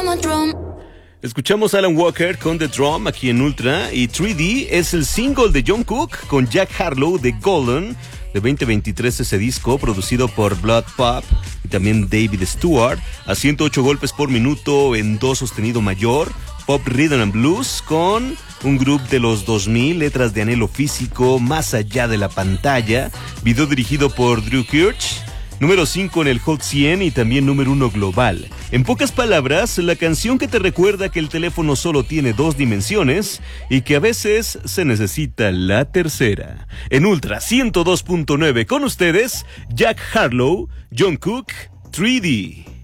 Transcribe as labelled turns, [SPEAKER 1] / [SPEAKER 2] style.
[SPEAKER 1] Escuchamos a Alan Walker con The Drum aquí en Ultra, y 3D es el single de Jungkook con Jack Harlow de Golden de 2023, ese disco producido por Blood Pop y también David Stewart, a 108 golpes por minuto en do sostenido mayor, pop rhythm and blues con un grupo de los 2000, letras de anhelo físico más allá de la pantalla, video dirigido por Drew Kirch. Número 5 en el Hot 100 y también número 1 global. En pocas palabras, la canción que te recuerda que el teléfono solo tiene 2 dimensiones y que a veces se necesita la tercera. En Ultra 102.9 con ustedes, Jack Harlow, Jungkook, 3D.